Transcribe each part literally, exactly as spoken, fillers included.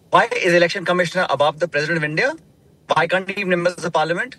Why is election commissioner above the president of India? Why can't he be members of the parliament?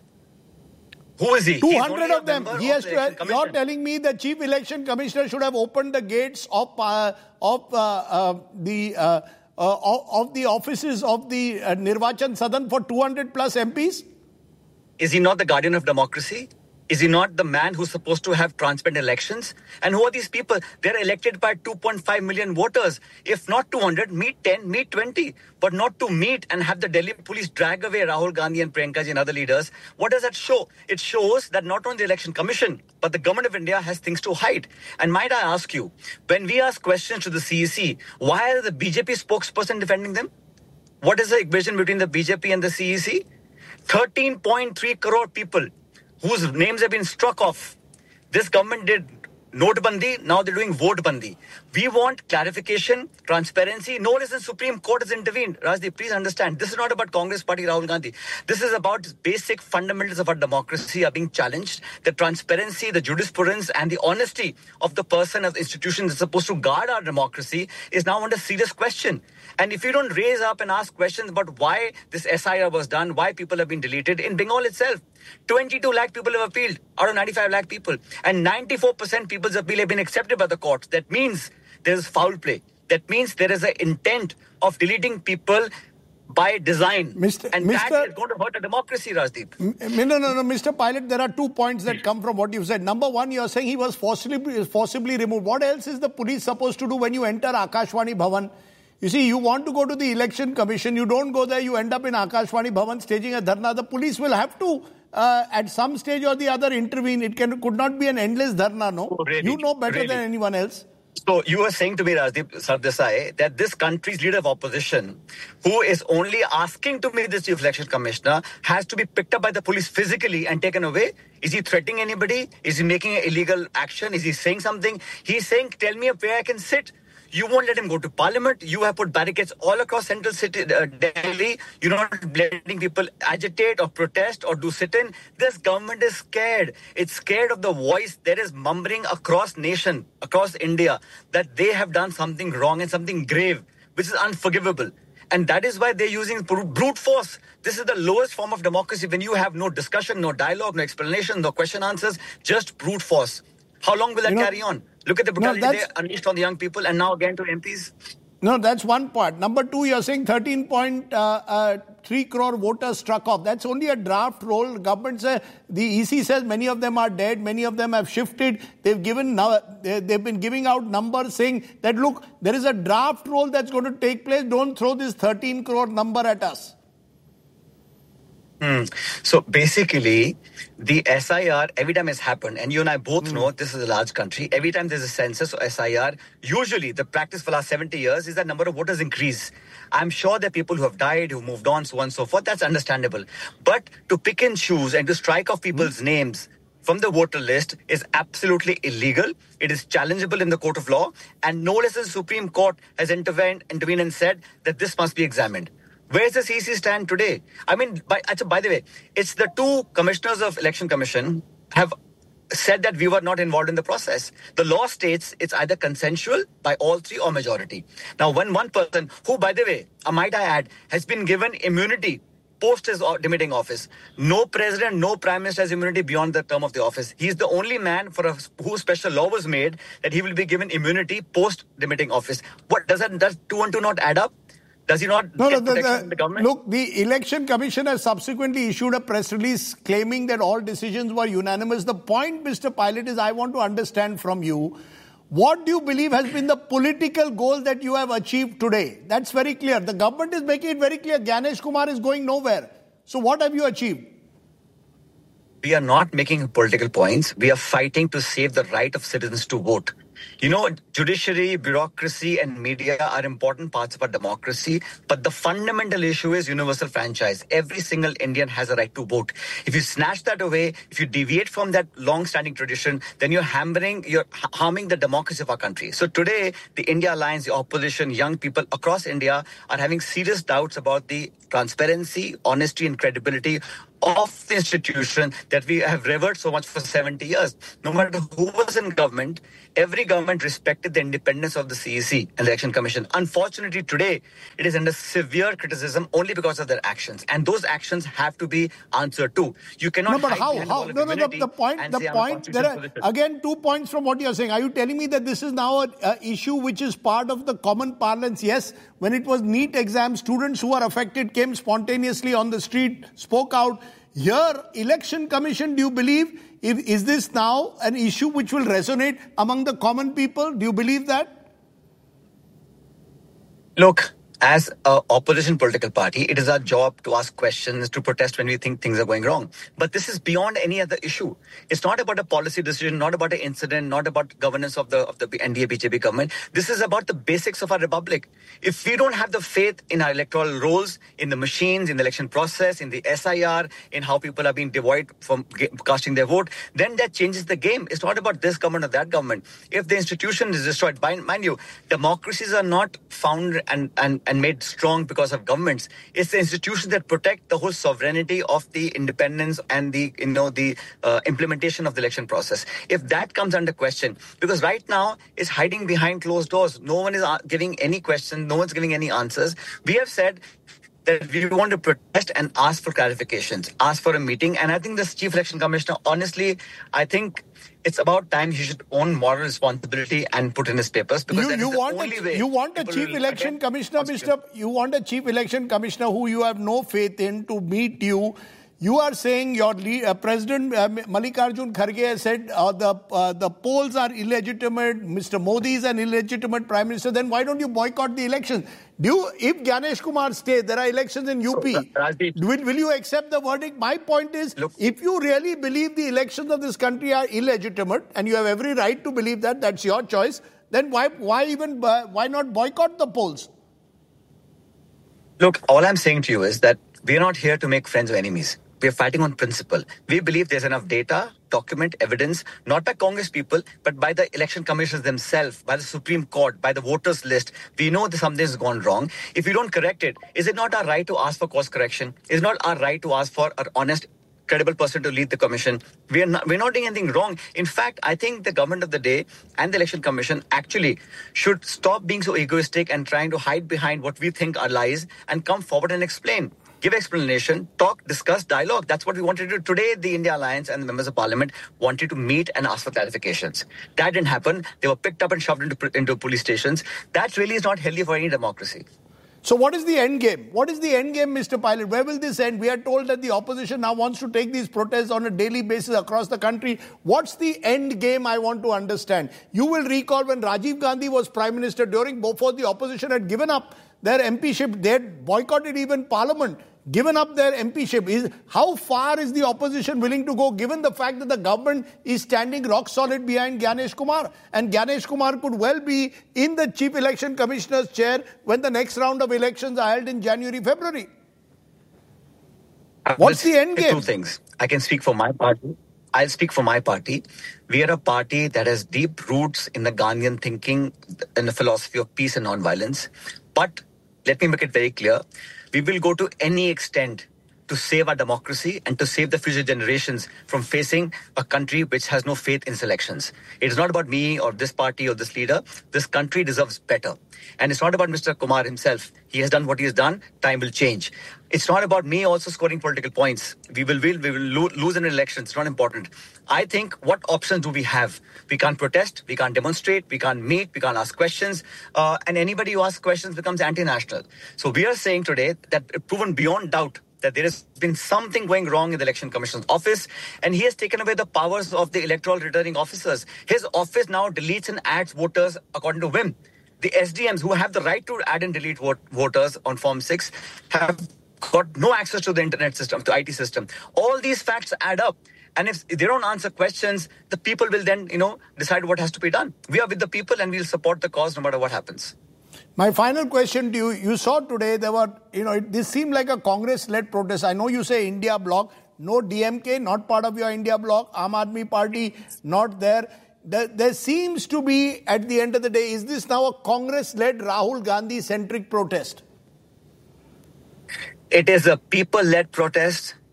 Who is he? two hundred of them. He has to. Have, you're telling me the chief election commissioner should have opened the gates of uh, of uh, uh, the uh, uh, of the offices of the uh, Nirvachan Sadan for two hundred plus M Ps? Is he not the guardian of democracy? Is he not the man who's supposed to have transparent elections? And who are these people? They're elected by two point five million voters. If not two hundred, meet ten, meet twenty. But not to meet and have the Delhi police drag away Rahul Gandhi and Priyanka ji and other leaders. What does that show? It shows that not only the election commission, but the government of India has things to hide. And might I ask you, when we ask questions to the C E C, why are the B J P spokesperson defending them? What is the equation between the B J P and the C E C? thirteen point three crore people whose names have been struck off. This government did Notebandi, now they're doing Votebandi. We want clarification, transparency. No less than Supreme Court has intervened. Rajdeep, please understand, this is not about Congress Party, Rahul Gandhi. This is about basic fundamentals of our democracy are being challenged. The transparency, the jurisprudence and the honesty of the person, of the institution that's supposed to guard our democracy is now under serious question. And if you don't raise up and ask questions about why this S I R was done, why people have been deleted, in Bengal itself, twenty-two lakh people have appealed out of ninety-five lakh people. And ninety-four percent people's appeal have been accepted by the courts. That means there is foul play. That means there is an intent of deleting people by design. Mister And Mister that is going to hurt a democracy, Rajdeep. No, no, no, no, Mister Pilot, there are two points that come from what you've said. Number one, you're saying he was forcibly, forcibly removed. What else is the police supposed to do when you enter Akashvani Bhavan? You see, you want to go to the election commission, you don't go there, you end up in Akashvani Bhavan staging a dharna. The police will have to, uh, at some stage or the other, intervene. It can could not be an endless dharna, no? Oh, really? You know better Really? than anyone else. So you were saying to me, Rajdeep Sardesai, that this country's leader of opposition, who is only asking to be the chief election commissioner, has to be picked up by the police physically and taken away? Is he threatening anybody? Is he making an illegal action? Is he saying something? He's saying, tell me where I can sit. You won't let him go to parliament. You have put barricades all across central city, uh, Delhi. You're not letting people agitate or protest or do sit-in. This government is scared. It's scared of the voice. There is mumbling across nation, across India, that they have done something wrong and something grave, which is unforgivable. And that is why they're using brute force. This is the lowest form of democracy when you have no discussion, no dialogue, no explanation, no question answers, just brute force. How long will that you know, carry on? Look at the brutality no, they unleashed on the young people and now again to M Ps. No, that's one part. Number two, you're saying thirteen point three crore voters struck off. That's only a draft roll. Government says, the E C says many of them are dead. Many of them have shifted. They've given now, they've been giving out numbers saying that, look, there is a draft roll that's going to take place. Don't throw this thirteen crore number at us. Hmm. So basically, the S I R, every time it's happened, and you and I both mm. know this is a large country, every time there's a census or S I R, usually the practice for the last seventy years is that number of voters increase. I'm sure there are people who have died, who moved on, so on and so forth. That's understandable. But to pick and choose and to strike off people's mm. names from the voter list is absolutely illegal. It is challengeable in the court of law. And no less than the Supreme Court has intervened, intervened and said that this must be examined. Where does the C E C stand today? I mean, by, by the way, it's the two commissioners of Election Commission have said that we were not involved in the process. The law states it's either consensual by all three or majority. Now, when one person, who, by the way, uh, might I add, has been given immunity post his demitting office. No president, no prime minister has immunity beyond the term of the office. He's the only man for a, whose special law was made that he will be given immunity post demitting office. What does that, does two and two not add up? Does he not no, get no, protection the, from the government? Look, the Election Commission has subsequently issued a press release claiming that all decisions were unanimous. The point, Mister Pilot, is I want to understand from you, what do you believe has been the political goal that you have achieved today? That's very clear. The government is making it very clear. Gyanesh Kumar is going nowhere. So what have you achieved? We are not making political points. We are fighting to save the right of citizens to vote. You know, judiciary, bureaucracy and media are important parts of our democracy, but the fundamental issue is universal franchise. Every single Indian has a right to vote. If you snatch that away, if you deviate from that long-standing tradition, then you're hampering, you're harming the democracy of our country. So today, the India Alliance, the opposition, young people across India are having serious doubts about the transparency, honesty and credibility of the institution that we have revered so much for seventy years. No matter who was in government, every government respected the independence of the C E C and the Election Commission. Unfortunately, today, it is under severe criticism only because of their actions. And those actions have to be answered too. You cannot No, but hide how? behind how? the No, no, the, the point, the point, there are, again, two points from what you're saying. Are you telling me that this is now an issue which is part of the common parlance? Yes, when it was NEET exam, students who are affected came spontaneously on the street, spoke out. Here, Election Commission, do you believe, if, is this now an issue which will resonate among the common people? Do you believe that? Look, as an opposition political party, it is our job to ask questions, to protest when we think things are going wrong. But this is beyond any other issue. It's not about a policy decision, not about an incident, not about governance of the of the N D A B J P government. This is about the basics of our republic. If we don't have the faith in our electoral rolls, in the machines, in the election process, in the S I R, in how people are being devoid from casting their vote, then that changes the game. It's not about this government or that government. If the institution is destroyed, mind you, democracies are not found and and and made strong because of governments. It's the institutions that protect the whole sovereignty of the independence and the, you know, the uh, implementation of the election process. If that comes under question, because right now it's hiding behind closed doors. No one is giving any question. No one's giving any answers. We have said that we want to protest and ask for clarifications, ask for a meeting. And I think this Chief Election Commissioner, honestly, I think it's about time he should own moral responsibility and put in his papers. Because you, you want only a, way you want a chief election commissioner, Mister You want a chief election commissioner who you have no faith in to meet you. You are saying your lead, uh, President uh, Mallikarjun Kharge has said uh, the uh, the polls are illegitimate. Mister Modi is an illegitimate prime minister. Then why don't you boycott the elections? Do you, if Gyanesh Kumar stays, there are elections in U P. So, will, will you accept the verdict? My point is, Look, if you really believe the elections of this country are illegitimate, and you have every right to believe that, that's your choice. Then why why even uh, why not boycott the polls? Look, all I'm saying to you is that we are not here to make friends or enemies. We are fighting on principle. We believe there's enough data, document, evidence, not by Congress people, but by the election commissioners themselves, by the Supreme Court, by the voters list. We know that something has gone wrong. If we don't correct it, is it not our right to ask for course correction? Is it not our right to ask for an honest, credible person to lead the commission? We are not, we're not doing anything wrong. In fact, I think the government of the day and the election commission actually should stop being so egoistic and trying to hide behind what we think are lies and come forward and explain. Give explanation, talk, discuss, dialogue. That's what we wanted to do. Today, the India Alliance and the members of parliament wanted to meet and ask for clarifications. That didn't happen. They were picked up and shoved into, into police stations. That really is not healthy for any democracy. So what is the end game? What is the end game, Mister Pilot? Where will this end? We are told that the opposition now wants to take these protests on a daily basis across the country. What's the end game I want to understand? You will recall when Rajiv Gandhi was Prime Minister, during before the opposition had given up their M P-ship, they had boycotted even Parliament, given up their M P-ship. Is, how far is the opposition willing to go, given the fact that the government is standing rock solid behind Gyanesh Kumar? And Gyanesh Kumar could well be in the Chief Election Commissioner's chair when the next round of elections are held in January, February. What's the end game? Two things. I can speak for my party. I'll speak for my party. We are a party that has deep roots in the Gandhian thinking and the philosophy of peace and non-violence. But let me make it very clear. We will go to any extent to save our democracy and to save the future generations from facing a country which has no faith in its elections. It is not about me or this party or this leader. This country deserves better. And it's not about Mister Kumar himself. He has done what he has done. Time will change. It's not about me also scoring political points. We will, will, we will lo- lose an election. It's not important. I think, what options do we have? We can't protest. We can't demonstrate. We can't meet. We can't ask questions. Uh, and anybody who asks questions becomes anti-national. So we are saying today that, proven beyond doubt, that there has been something going wrong in the Election Commission's office, and he has taken away the powers of the electoral returning officers. His office now deletes and adds voters according to whim. The S D Ms, who have the right to add and delete vote, voters on Form six, have got no access to the internet system, to I T system. All these facts add up. And if they don't answer questions, the people will then, you know, decide what has to be done. We are with the people and we'll support the cause no matter what happens. My final question to you, you saw today there were, you know, this seemed like a Congress-led protest. I know you say India bloc, no D M K, not part of your India bloc, Aam Aadmi Party, not there. There, there seems to be, at the end of the day, is this now a Congress-led Rahul Gandhi-centric protest? It is a people-led protest.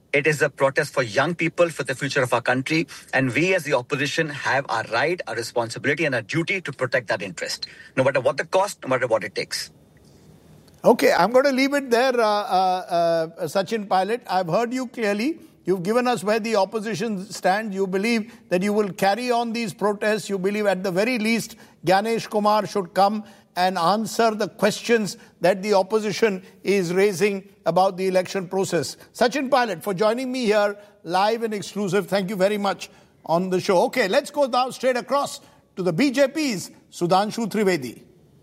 It is a protest for young people, for the future of our country. And we as the opposition have our right, our responsibility and our duty to protect that interest, no matter what the cost, no matter what it takes. Okay, I'm going to leave it there, uh, uh, uh, Sachin Pilot. I've heard you clearly. You've given us where the opposition stand. You believe that you will carry on these protests. You believe at the very least Gyanesh Kumar should come and answer the questions that the opposition is raising about the election process. Sachin Pilot, for joining me here live and exclusive, thank you very much on the show. Okay, let's go now straight across to the B J P's Sudhanshu Trivedi.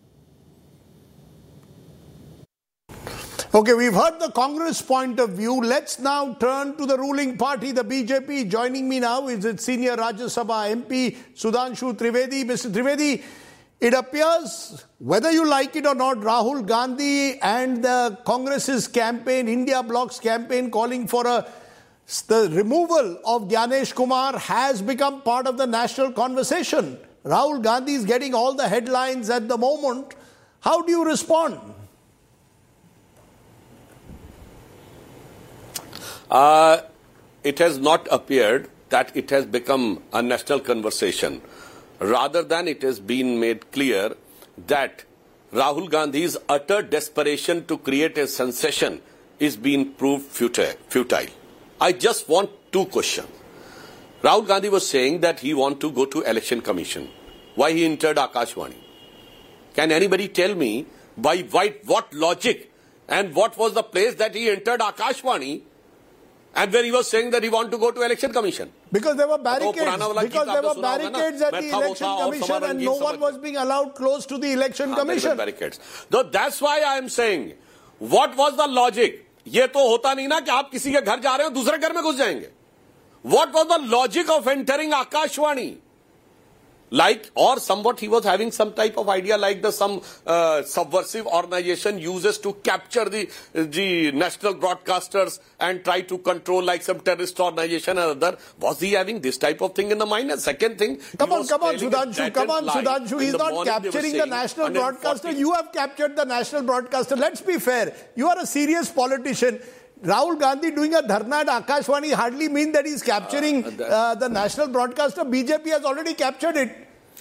Okay, we've heard the Congress point of view. Let's now turn to the ruling party, the B J P. Joining me now is its senior Rajya Sabha M P, Sudhanshu Trivedi. Mister Trivedi, it appears, whether you like it or not, Rahul Gandhi and the Congress's campaign, India Bloc's campaign, calling for a, the removal of Gyanesh Kumar has become part of the national conversation. Rahul Gandhi is getting all the headlines at the moment. How do you respond? Uh, it has not appeared that it has become a national conversation. Rather than it has been made clear that Rahul Gandhi's utter desperation to create a sensation is being proved futile. I just want two questions. Rahul Gandhi was saying that he wants to go to Election Commission. Why he entered Akashvani? Can anybody tell me by what logic and what was the place that he entered Akashvani? And when he was saying that he wanted to go to Election Commission. Because there were barricades, because there were barricades at the Election Commission and no one was being allowed close to the Election Commission. Barricades. So that's why I am saying, what was the logic? ये तो होता नहीं ना कि आप किसी के घर जा रहे हो दूसरे घर में घुस जाएंगे. What was the logic of entering Akashvani? Like, or somewhat he was having some type of idea like the some uh, subversive organization uses to capture the the national broadcasters and try to control like some terrorist organization or other. Was he having this type of thing in the mind? And second thing, come on, come on, Sudhanshu, come on, Sudhanshu. He's not capturing the national broadcaster. You have captured the national broadcaster. Let's be fair. You are a serious politician. Rahul Gandhi doing a dharna at Akashvani hardly means that he's capturing uh, uh, the national broadcaster. B J P has already captured it.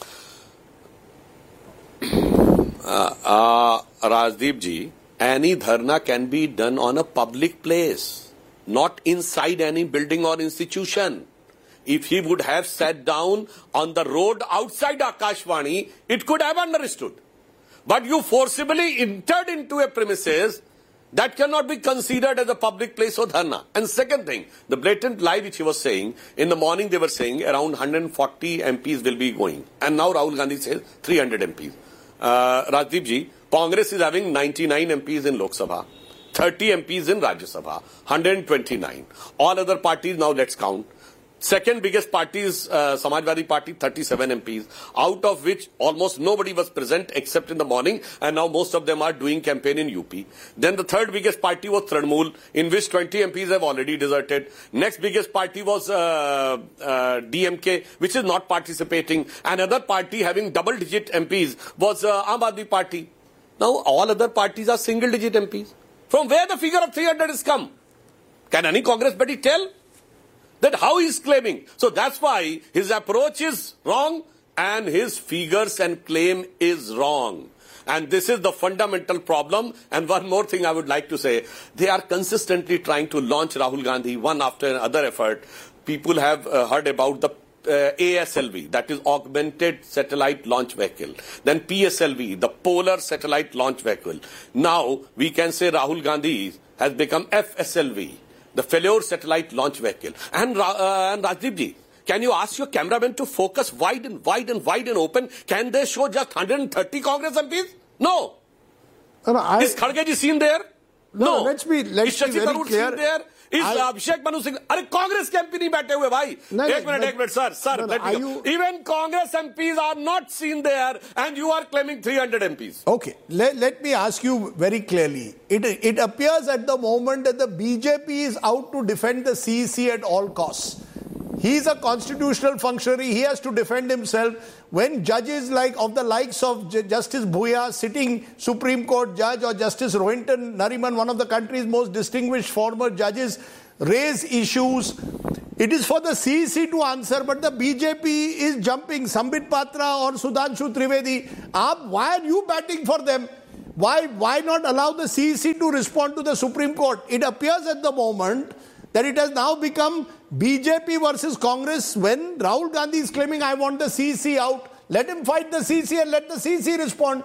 Uh, uh, Rajdeep ji, any dharna can be done on a public place, not inside any building or institution. If he would have sat down on the road outside Akashvani, it could have understood. But you forcibly entered into a premises that cannot be considered as a public place or dharna. And second thing, the blatant lie which he was saying, in the morning they were saying around one hundred forty M Ps will be going. And now Rahul Gandhi says three hundred M Ps. Uh, Rajdeep ji, Congress is having ninety-nine M Ps in Lok Sabha, thirty M Ps in Rajya Sabha, one hundred twenty-nine. All other parties, now let's count. Second biggest party is uh, Samajwadi Party, thirty-seven M Ps, out of which almost nobody was present except in the morning, and now most of them are doing campaign in U P. Then the third biggest party was Trinamool, in which twenty M Ps have already deserted. Next biggest party was uh, uh, D M K, which is not participating. Another party having double-digit M Ps was uh, Aam Aadmi Party. Now all other parties are single-digit M Ps. From where the figure of three hundred has come? Can any Congress buddy tell? That how he is claiming. So that's why his approach is wrong and his figures and claim is wrong. And this is the fundamental problem. And one more thing I would like to say. They are consistently trying to launch Rahul Gandhi one after another effort. People have uh, heard about the uh, A S L V, that is Augmented Satellite Launch Vehicle. Then P S L V, the Polar Satellite Launch Vehicle. Now we can say Rahul Gandhi has become F S L V. The Failure Satellite Launch Vehicle. And, uh, and Rajdeep ji, can you ask your cameraman to focus wide and wide and wide and open? Can they show just one hundred thirty Congress M Ps? No. no, no I, is Kharge ji seen there? No. No. no let's be, let's is be very Tharoor clear. Seen there? Is Abhishek Manu Singh? Are Congress के M P नहीं बैठे हुए भाई? एक minute, एक minute, sir, sir. No, no, let me go. you... Even Congress M Ps are not seen there, and you are claiming three hundred M Ps. Okay, let, let me ask you very clearly. It it appears at the moment that the B J P is out to defend the C E C at all costs. He's a constitutional functionary. He has to defend himself. When judges like of the likes of J- Justice Bhuya, sitting Supreme Court judge, or Justice Rohinton Nariman, one of the country's most distinguished former judges, raise issues, it is for the C E C to answer, but the B J P is jumping. Sambit Patra or Sudhanshu Trivedi, Aap, why are you batting for them? Why, why not allow the C E C to respond to the Supreme Court? It appears at the moment that it has now become B J P versus Congress. When Rahul Gandhi is claiming, I want the C E C out, let him fight the C E C and let the C E C respond.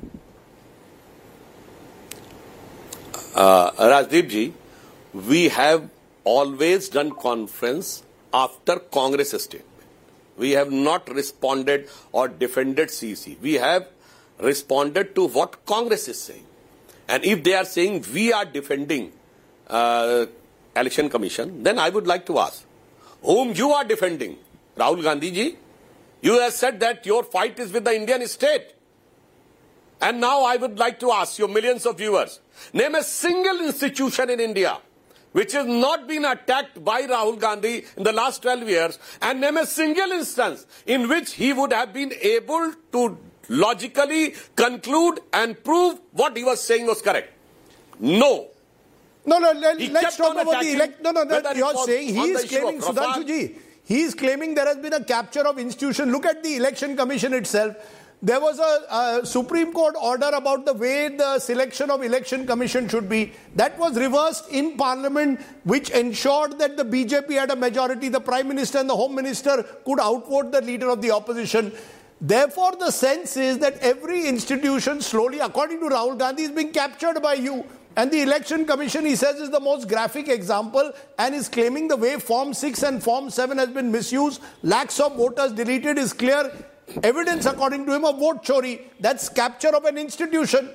Uh, Rajdeep ji, we have always done conference after Congress statement. We have not responded or defended C E C. We have responded to what Congress is saying. And if they are saying we are defending uh, Election Commission, then I would like to ask, whom you are defending? Rahul Gandhi ji? You have said that your fight is with the Indian state. And now I would like to ask you, millions of viewers, name a single institution in India which has not been attacked by Rahul Gandhi in the last twelve years, and name a single instance in which he would have been able to logically conclude and prove what he was saying was correct. No. No, no, let, He let's kept talk on about the elect. No, no, no, whether it you're was saying he on the is issue claiming, of Rafale. Sudhanshu ji, he is claiming there has been a capture of institution. Look at the Election Commission itself. There was a, a Supreme Court order about the way the selection of Election Commission should be. That was reversed in Parliament, which ensured that the B J P had a majority. The Prime Minister and the Home Minister could outvote the leader of the opposition. Therefore, the sense is that every institution slowly, according to Rahul Gandhi, is being captured by you. And the Election Commission, he says, is the most graphic example, and is claiming the way Form six and Form seven has been misused. Lakhs of voters deleted is clear evidence, according to him, of vote chori. That's capture of an institution.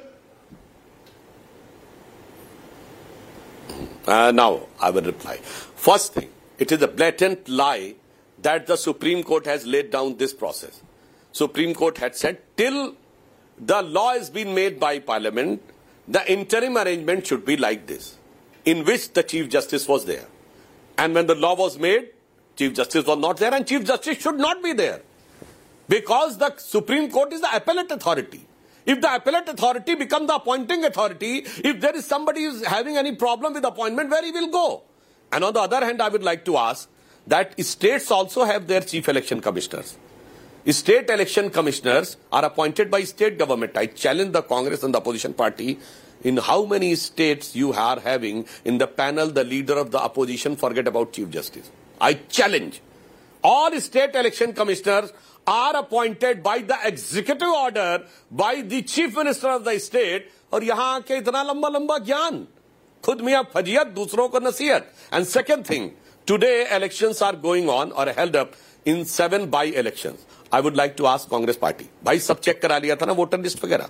Uh, now, I will reply. First thing, it is a blatant lie that the Supreme Court has laid down this process. Supreme Court had said, till the law has been made by Parliament, the interim arrangement should be like this, in which the Chief Justice was there. And when the law was made, Chief Justice was not there, and Chief Justice should not be there. Because the Supreme Court is the appellate authority. If the appellate authority becomes the appointing authority, if there is somebody who is having any problem with appointment, where he will go? And on the other hand, I would like to ask that states also have their chief election commissioners. State election commissioners are appointed by state government. I challenge the Congress and the opposition party, in how many states you are having in the panel the leader of the opposition, forget about Chief Justice. I challenge. All state election commissioners are appointed by the executive order by the chief minister of the state. और यहाँ के इतना लंबा लंबा ज्ञान, खुद मियाँ फजियत, दूसरों को नसीहत. And second thing, today elections are going on or held up in seven by-elections. I would like to ask Congress party, भाई सब चेक करा लिया था ना वोटर लिस्ट वगैरह?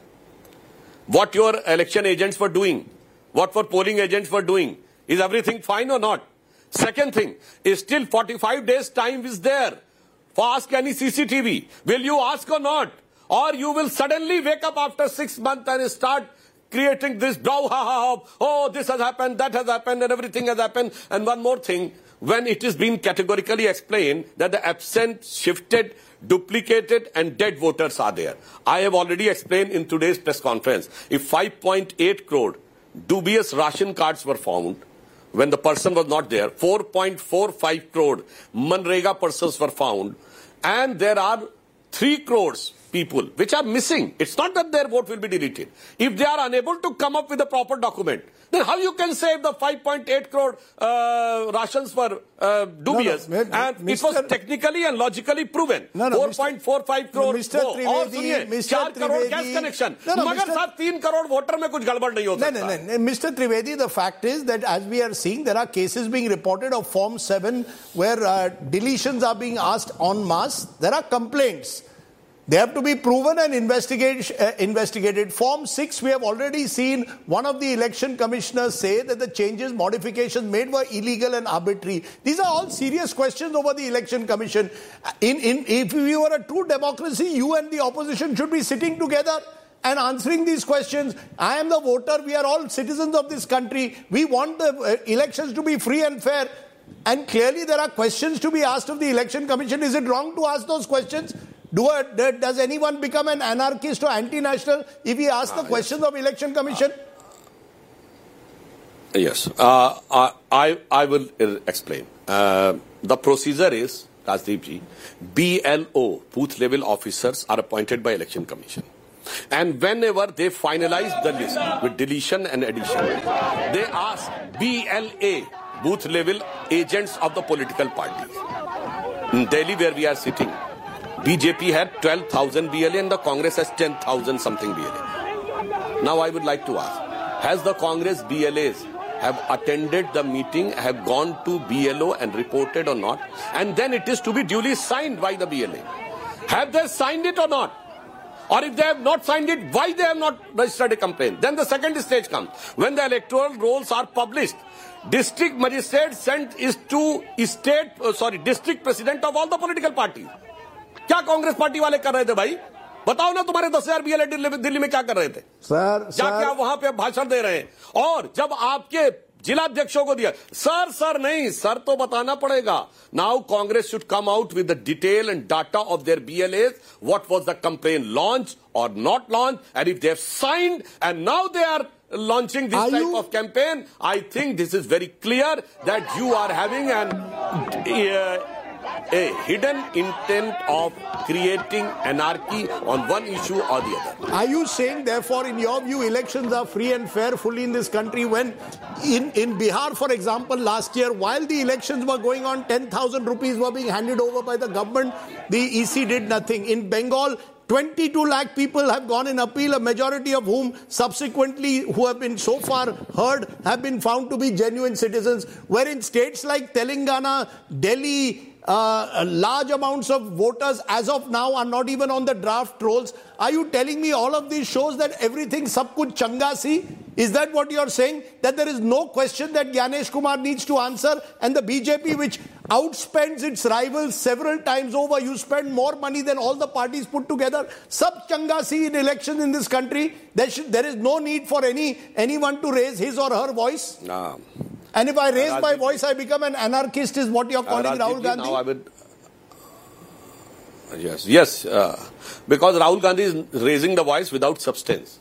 What your election agents were doing, what for polling agents were doing, is everything fine or not? Second thing, is still forty-five days time is there. For ask any C C T V. Will you ask or not? Or you will suddenly wake up after six months and start creating this brouhaha of, oh, this has happened, that has happened, and everything has happened. And one more thing, when it is being categorically explained that the absent, shifted, duplicated and dead voters are there. I have already explained in today's press conference, if five point eight crore dubious ration cards were found, when the person was not there, four point four five crore Manrega persons were found, and there are three crores people which are missing. It's not that their vote will be deleted. If they are unable to come up with a proper document, then how you can say the five point eight crore uh, rations were uh, dubious? No, no, and Mister it was technically and logically proven. No, no, four point four five crore. Mister Trivedi, Mister four crore gas connection. No, no, मगर साथ three crore voter में कुछ गड़बड़ नहीं हो No, सकता. no, no, no. Mister Trivedi, the fact is that as we are seeing, there are cases being reported of Form seven where uh, deletions are being asked en masse. There are complaints. They have to be proven and investigate, uh, investigated. Form six, we have already seen one of the election commissioners say that the changes, modifications made were illegal and arbitrary. These are all serious questions over the election commission. In, in, if we were a true democracy, you and the opposition should be sitting together and answering these questions. I am the voter. We are all citizens of this country. We want the uh, elections to be free and fair. and clearly there are questions to be asked of the Election Commission. Is it wrong to ask those questions? Do a, does anyone become an anarchist or anti-national if he asks ah, the questions yes. of Election Commission? Uh, yes. Uh, I, I will explain. Uh, the procedure is, Rajdeep ji, B L O, booth level officers, are appointed by Election Commission. And whenever they finalize the list with deletion and addition, they ask B L A, booth level agents of the political parties. In Delhi, where we are sitting, B J P had twelve thousand B L A and the Congress has ten thousand something B L A. Now I would like to ask, has the Congress B L As have attended the meeting, have gone to B L O and reported or not? And then it is to be duly signed by the B L A. Have they signed it or not? Or if they have not signed it, why they have not registered a complaint? Then the second stage comes. When the electoral rolls are published, district magistrate sent is to state, uh, sorry, district president of all the political parties. क्या Congress party वाले कर रहे थे भाई? बताओ ना तुम्हारे दस हजार बीएलए दिल्ली में क्या कर रहे थे? सर, जाके आप वहां पे भाषण दे रहे हैं और जब आपके जिलाध्यक्षों को दिया, सर सर नहीं, सर तो बताना पड़ेगा. Now Congress should come out with the detail and data of their B L As, what was the complaint launched or not launched, and if they have signed and now they are launching this are type you? of campaign, I think this is very clear that you are having an uh, a hidden intent of creating anarchy on one issue or the other. Are you saying, therefore, in your view, elections are free and fair fully in this country when in, in Bihar, for example, last year, while the elections were going on, ten thousand rupees were being handed over by the government, the E C did nothing. In Bengal, twenty-two lakh people have gone in appeal, a majority of whom subsequently, who have been so far heard, have been found to be genuine citizens. Where in states like Telangana, Delhi, uh, large amounts of voters as of now are not even on the draft rolls. Are you telling me all of this shows that everything sab kuch changa si? Is that what you are saying? That there is no question that Gyanesh Kumar needs to answer, and the B J P, which outspends its rivals several times over, you spend more money than all the parties put together. Sab changa si in elections in this country. There, should, there is no need for any anyone to raise his or her voice. No. And if I raise uh, my voice, I become an anarchist, is what you are calling uh, Rahul Gandhi? Now I would, uh, yes, yes, uh, because Rahul Gandhi is raising the voice without substance.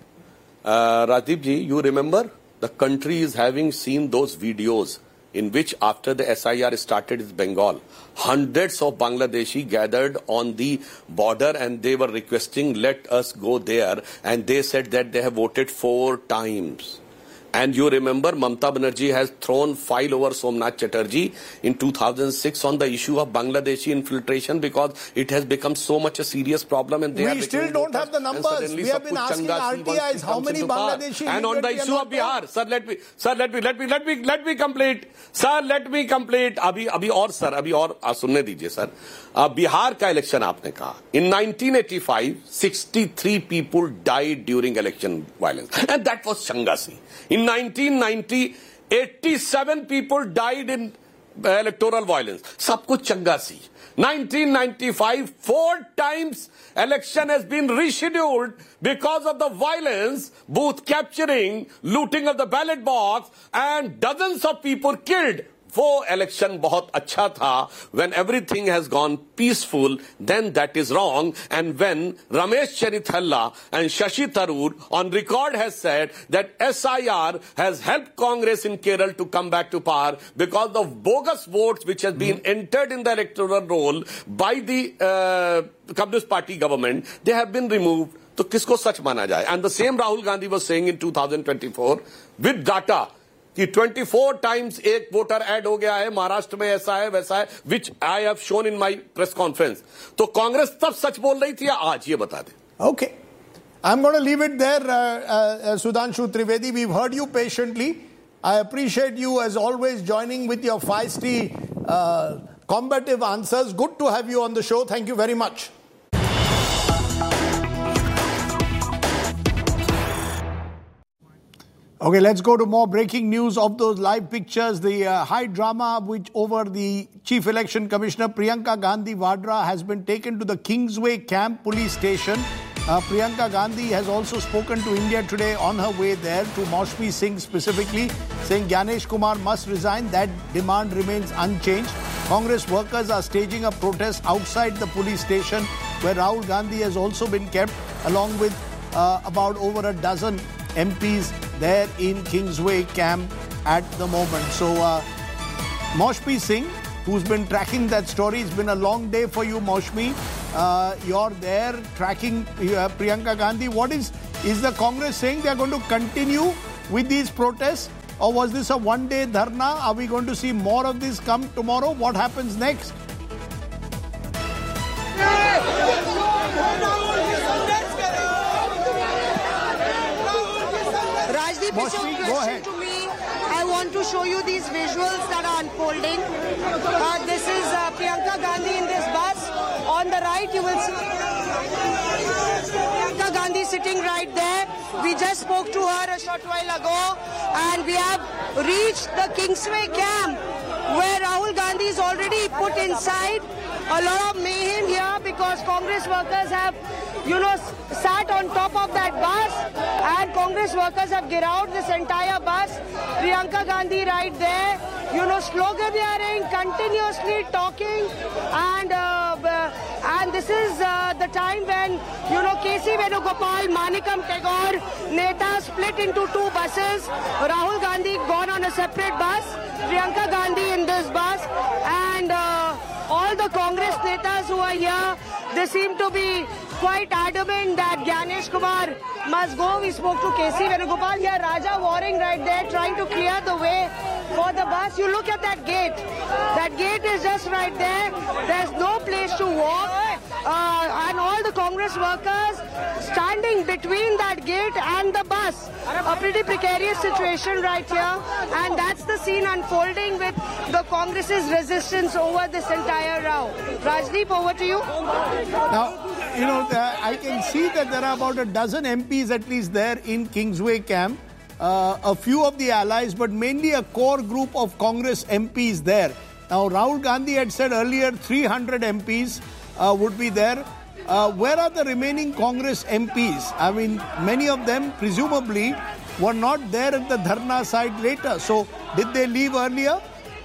Uh, Rajdeep ji, you remember the country is having seen those videos in which after the S I R started in Bengal, hundreds of Bangladeshi gathered on the border and they were requesting, let us go there. And they said that they have voted four times. And you remember Mamata Banerjee has thrown file over Somnath Chatterjee in two thousand six on the issue of Bangladeshi infiltration because it has become so much a serious problem. And they we still don't have the numbers. We have been asking R T Is how many Bangladeshi. And on the issue of Bihar, sir, let me, sir, let me, let me, let me, let me complete. Sir, let me complete. Abhi, abhi aur sir, abhi aur sunne dijiye sir. Bihar ka election aapne kaha. In nineteen eighty-five, sixty-three people died during election violence. And that was Changasi. In nineteen ninety, eighty-seven people died in electoral violence. Sab kuch changa si. nineteen ninety-five, four times election has been rescheduled because of the violence, booth capturing, looting of the ballot box, and dozens of people killed. वो election बहुत अच्छा था. When everything has gone peaceful, then that is wrong. And when Ramesh Chennithalla and Shashi Tharoor on record has said that S I R has helped Congress in Kerala to come back to power because of bogus votes which has been entered in the electoral roll by the uh, Communist Party government, they have been removed. तो किसको सच माना जाए? And the same Rahul Gandhi was saying in two thousand twenty-four with data कि twenty-four times एक voter add हो गया है, महाराष्ट्र में ऐसा है वैसा है, which I have shown in my press conference. तो कांग्रेस तब सच बोल रही थी या आज? ये बता दे. Okay, I'm going to leave it there, uh, uh, Sudhanshu Trivedi. We've heard you patiently. I appreciate you as always joining with your feisty, uh, combative answers. Good to have you on the show. Thank you very much. Okay, let's go to more breaking news of those live pictures. The uh, high drama which over the Chief Election Commissioner Priyanka Gandhi Vadra has been taken to the Kingsway Camp Police Station Uh, Priyanka Gandhi has also spoken to India Today on her way there, to Maushmi Singh specifically, saying Gyanesh Kumar must resign. That demand remains unchanged. Congress workers are staging a protest outside the police station where Rahul Gandhi has also been kept, along with uh, about over a dozen M Ps there in Kingsway camp at the moment. So, uh, Maushmi Singh, who's been tracking that story, it's been a long day for you, Maushmi. Uh, you're there tracking uh, Priyanka Gandhi. What is, is the Congress saying they're going to continue with these protests? Or was this a one-day dharna? Are we going to see more of this come tomorrow? What happens next? Rajdeep, it's your question to me. I want to show you these visuals that are unfolding. Uh, this is uh, Priyanka Gandhi in this bus. On the right, you will see Priyanka Gandhi sitting right there. We just spoke to her a short while ago, and we have reached the Kingsway camp where Rahul Gandhi is already put inside. A lot of mayhem here because Congress workers have, you know, sat on top of that bus, and Congress workers have get out this entire bus. Priyanka Gandhi right there, you know, sloganeering, continuously talking, and uh, and this is uh, the time when, you know, K C Venugopal, Manikam Tagore, Neta split into two buses. Rahul Gandhi gone on a separate bus, Priyanka Gandhi in this bus, and uh, all the Congress netas who are here, they seem to be quite adamant that Gyanesh Kumar must go. We spoke to K C Venugopal here, Raja warring right there, trying to clear the way for the bus. You look at that gate. That gate is just right there. There's no place to walk. Uh, and all the Congress workers standing between that gate and the bus. A pretty precarious situation right here. And that's the scene unfolding with the Congress's resistance over this entire row. Rajdeep, over to you. Now, you know, I can see that there are about a dozen M Ps at least there in Kingsway camp. Uh, a few of the allies, but mainly a core group of Congress M Ps there. Now, Rahul Gandhi had said earlier three hundred M Ps uh, would be there. Uh, where are the remaining Congress M Ps? I mean, many of them presumably were not there at the dharna site later. So, did they leave earlier?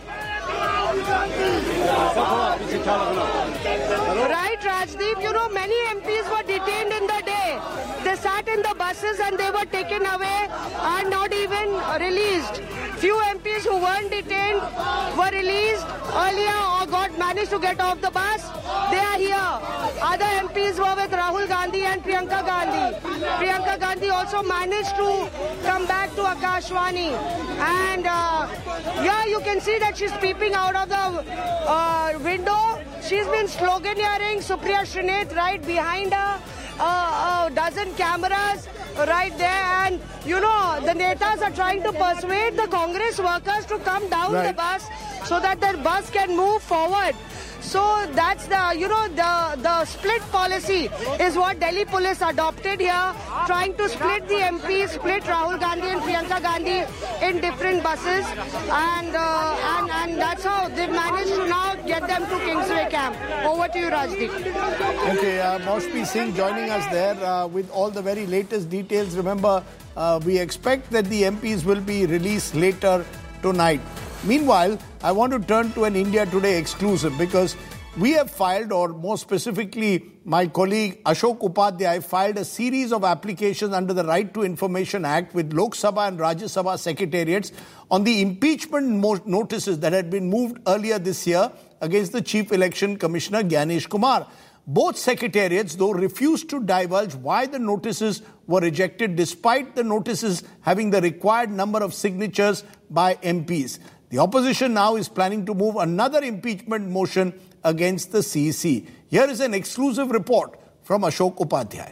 Right, Rajdeep. You know, many M Ps were detained in the day. They sat in the buses and they were taken away and not even released. Few M Ps who weren't detained were released earlier or got managed to get off the bus. They are here. Other M Ps were with Rahul Gandhi and Priyanka Gandhi. Priyanka Gandhi also managed to come back to Akashvani. And uh, yeah, you can see that she's peeping out of the uh, window. She's been sloganeering. Supriya Srinath right behind her. Uh, a dozen cameras right there, and you know the netas are trying to persuade the Congress workers to come down right. the bus so that the bus can move forward. So that's the, you know, the, the split policy is what Delhi police adopted here, trying to split the M Ps, split Rahul Gandhi and Priyanka Gandhi in different buses, and uh, and, and that's how they've managed to now get them to Kingsway camp. Over to you, Rajdeep. Okay, uh, Maushmi Singh joining us there uh, with all the very latest details. Remember, uh, we expect that the M Ps will be released later tonight. Meanwhile, I want to turn to an India Today exclusive because we have filed, or more specifically, my colleague Ashok Upadhyay filed a series of applications under the Right to Information Act with Lok Sabha and Rajya Sabha secretariats on the impeachment notices that had been moved earlier this year against the Chief Election Commissioner Gyanesh Kumar. Both secretariats, though, refused to divulge why the notices were rejected despite the notices having the required number of signatures by M Ps. The opposition now is planning to move another impeachment motion against the C E C. Here is an exclusive report from Ashok Upadhyay.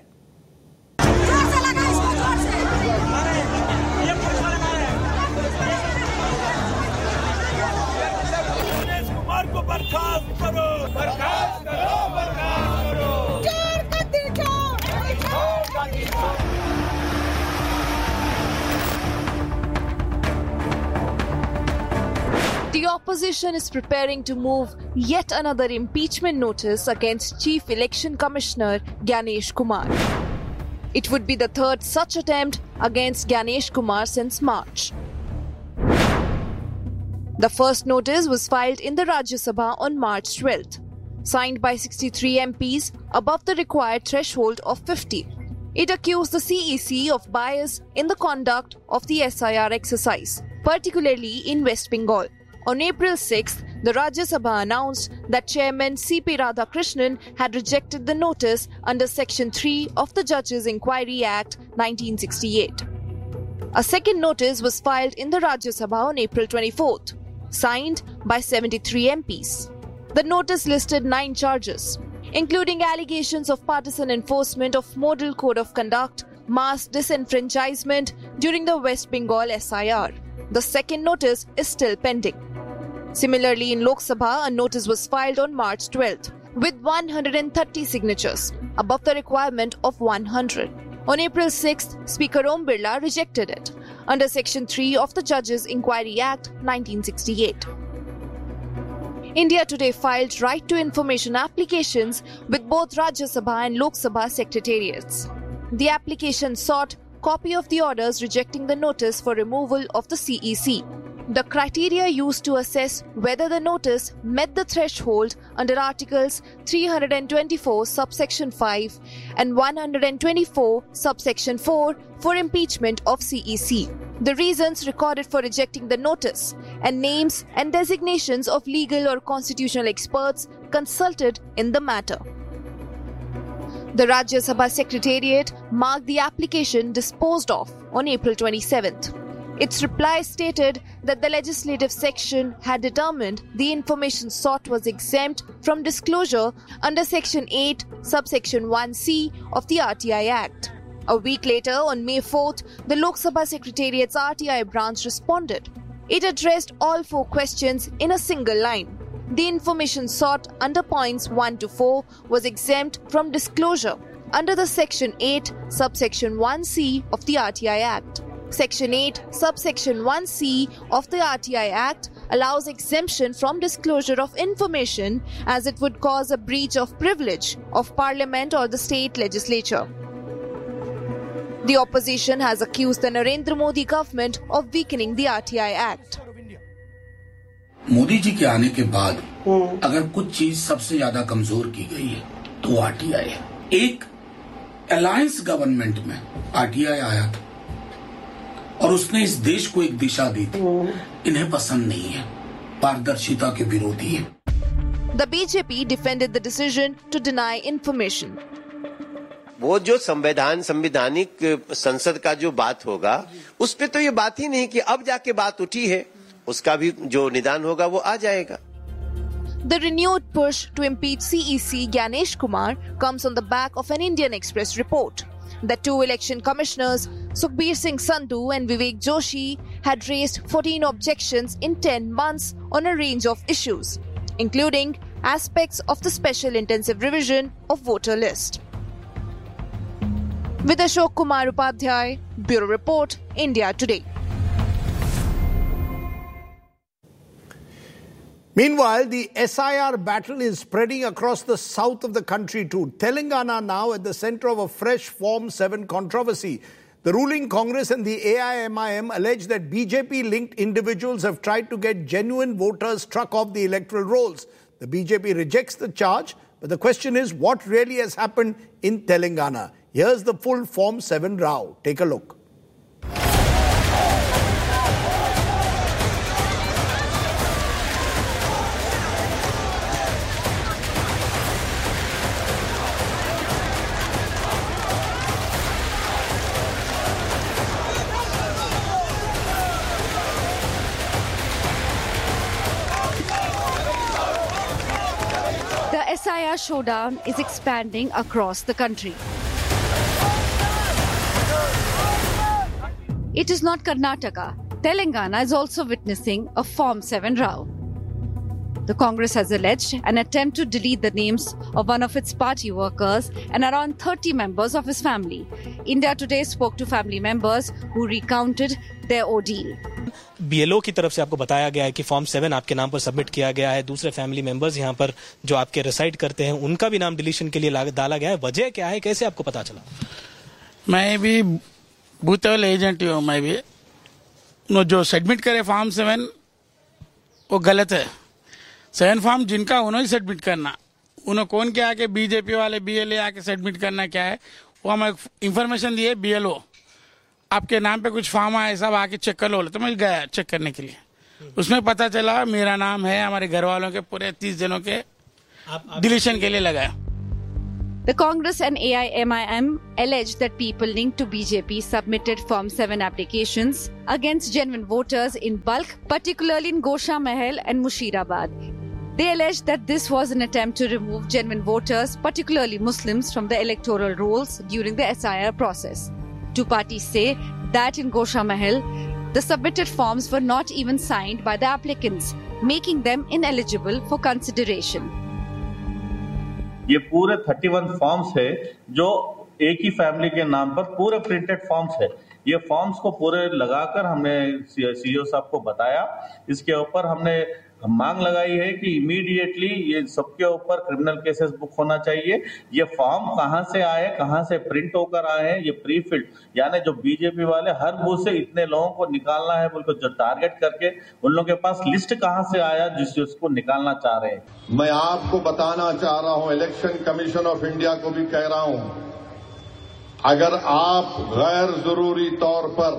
The opposition is preparing to move yet another impeachment notice against Chief Election Commissioner Gyanesh Kumar. It would be the third such attempt against Ganesh Kumar since March. The first notice was filed in the Rajya Sabha on March twelfth, signed by sixty-three M Ps above the required threshold of fifty. It accused the C E C of bias in the conduct of the S I R exercise, particularly in West Bengal. On April sixth, the Rajya Sabha announced that Chairman C P Radhakrishnan had rejected the notice under Section three of the Judges Inquiry Act nineteen sixty-eight. A second notice was filed in the Rajya Sabha on April twenty-fourth, signed by seventy-three M Ps. The notice listed nine charges, including allegations of partisan enforcement of Model Code of Conduct, mass disenfranchisement during the West Bengal S I R. The second notice is still pending. Similarly, in Lok Sabha, a notice was filed on March twelfth with one hundred thirty signatures, above the requirement of one hundred. On April sixth, Speaker Om Birla rejected it under Section three of the Judges Inquiry Act nineteen sixty-eight. India Today filed right to information applications with both Rajya Sabha and Lok Sabha secretariats. The application sought copy of the orders rejecting the notice for removal of the C E C. The criteria used to assess whether the notice met the threshold under Articles three hundred twenty-four subsection five and one hundred twenty-four subsection four for impeachment of C E C. The reasons recorded for rejecting the notice and names and designations of legal or constitutional experts consulted in the matter. The Rajya Sabha Secretariat marked the application disposed of on April twenty-seventh. Its reply stated that the legislative section had determined the information sought was exempt from disclosure under Section eight, subsection one C of the R T I Act. A week later, on May fourth, the Lok Sabha Secretariat's R T I branch responded. It addressed all four questions in a single line. The information sought under points one to four was exempt from disclosure under the Section eight, subsection one C of the R T I Act. Section eight, subsection one C of the R T I Act allows exemption from disclosure of information as it would cause a breach of privilege of Parliament or the state legislature. The opposition has accused the Narendra Modi government of weakening the R T I Act. Modi ji के आने के बाद अगर कुछ चीज सबसे ज्यादा कमजोर की गई है तो आरटीआई है। एक अलायंस गवर्नमेंट में आरटीआई आया था और उसने इस देश को एक दिशा दी थी। इन्हें पसंद नहीं है, पारदर्शिता के विरोधी है। The B J P defended the decision to deny information. वो जो संविधान संवैधानिक संसद का जो बात होगा उस पे तो ये बात ही नहीं कि अब जाके बात उठी है, उसका भी जो निदान होगा वो आ जाएगा। The renewed push to impeach C E C Ganesh Kumar comes on the back of an Indian Express report that two election commissioners, Sukhbir Singh Sandhu and Vivek Joshi, had raised fourteen objections in ten months on a range of issues, including aspects of the special intensive revision of voter list. With Ashok Kumar Upadhyay, Bureau Report, India Today. Meanwhile, the S I R battle is spreading across the south of the country too. Telangana now at the center of a fresh Form seven controversy. The ruling Congress and the A I M I M allege that B J P-linked individuals have tried to get genuine voters struck off the electoral rolls. The B J P rejects the charge, but the question is what really has happened in Telangana. Here's the full Form seven row. Take a look. The S I R showdown is expanding across the country. It is not Karnataka. Telangana is also witnessing a Form seven row. The Congress has alleged an attempt to delete the names of one of its party workers and around thirty members of his family. India Today spoke to family members who recounted their ordeal. BLO की तरफ से आपको बताया गया है कि form seven आपके नाम पर सबमिट किया गया है। दूसरे फैमिली मेंबर्स यहाँ पर जो आपके रिसाइड करते हैं उनका भी नाम डिलीशन के लिए डाला गया है। वजह क्या है, कैसे आपको पता चला? मैं भी बूथ लेवल एजेंट ही हूँ। मैं भी नो जो सबमिट करे फॉर्म सेवन वो गलत है। सेवन फॉर्म जिनका उन्होंने सबमिट करना, उन्होंने कौन क्या आके बीजेपी वाले बीएलए आके सबमिट करना क्या है वो हमें इंफॉर्मेशन दिए बीएलओ, आपके नाम पे कुछ फॉर्म आए सब आके चेक कर लो। तो मैं गया चेक करने के लिए, उसमें पता चला मेरा नाम है, हमारे घर वालों के पूरे तीस जनों के डिलीशन के लिए लगाया। The Congress and A I M I M alleged that people linked to B J P submitted Form seven applications against genuine voters in bulk, particularly in Gosha Mahal and Mushirabad. They alleged that this was an attempt to remove genuine voters, particularly Muslims, from the electoral rolls during the S I R process. Two parties say that in Gosha Mahal, the submitted forms were not even signed by the applicants, making them ineligible for consideration. ये पूरे इकतीस forms है जो एक ही family के नाम पर पूरे प्रिंटेड फॉर्म्स है। ये फॉर्म्स को पूरे लगाकर हमने सीईओ साहब को बताया। इसके ऊपर हमने मांग लगाई है कि इमीडिएटली ये सबके ऊपर क्रिमिनल केसेस बुक होना चाहिए। ये फॉर्म कहां से आए, कहां से प्रिंट होकर आए हैं, ये प्री फिल्ड, यानी जो बीजेपी वाले हर बूथ से इतने लोगों को निकालना है बोल को जो टारगेट करके उन लोगों के पास लिस्ट कहां से आया जिस जिसको निकालना चाह रहे हैं। मैं आपको बताना चाह रहा हूं, इलेक्शन कमीशन ऑफ इंडिया को भी कह रहा हूं, अगर आप गैर जरूरी तौर पर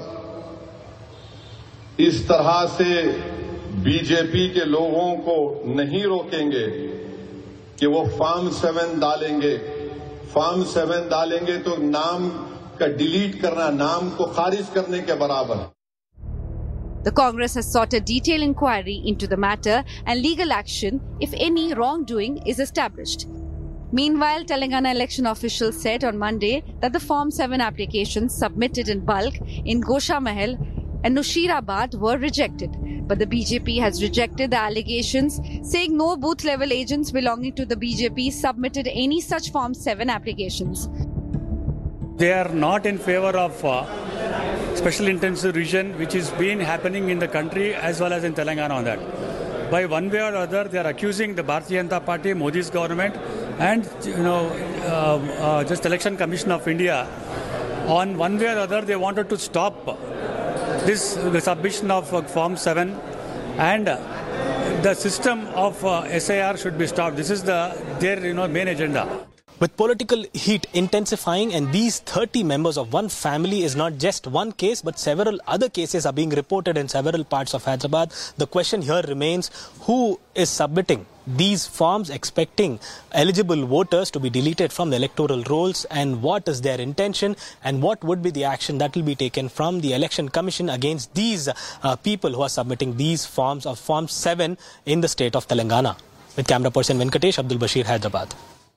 इस तरह से बीजेपी के लोगों को नहीं रोकेंगे कि वो फॉर्म सेवन डालेंगे, फॉर्म सेवन डालेंगे तो नाम का डिलीट करना, नाम को खारिज करने के बराबर है। The Congress has sought a detailed inquiry into the matter and legal action if any wrongdoing is established. Meanwhile, Telangana election officials said on Monday that the Form seven applications submitted in bulk in Gosha Mahal and Nushirabad were rejected. But the B J P has rejected the allegations, saying no booth-level agents belonging to the B J P submitted any such Form seven applications. They are not in favor of uh, special intensive region, which is been happening in the country as well as in Telangana on that. By one way or other, they are accusing the Bharatiya Janata Party, Modi's government, and you know, uh, uh, just Election Commission of India. On one way or other, they wanted to stop this the submission of uh, Form seven, and uh, the system of uh, S I R should be stopped. This is the their you know main agenda. With political heat intensifying and these thirty members of one family is not just one case but several other cases are being reported in several parts of Hyderabad, the question here remains who is submitting these forms expecting eligible voters to be deleted from the electoral rolls, and what is their intention and what would be the action that will be taken from the Election Commission against these uh, people who are submitting these forms of Form seven in the state of Telangana. With camera person Venkatesh, Abdul Bashir, Hyderabad.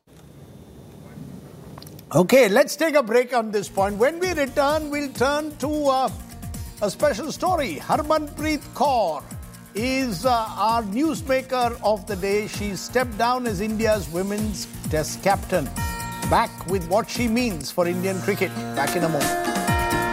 Okay, let's take a break on this point. When we return, we'll turn to uh, a special story. Harmanpreet Kaur is uh, our newsmaker of the day. She stepped down as India's women's test captain. Back with what she means for Indian cricket. Back in a moment.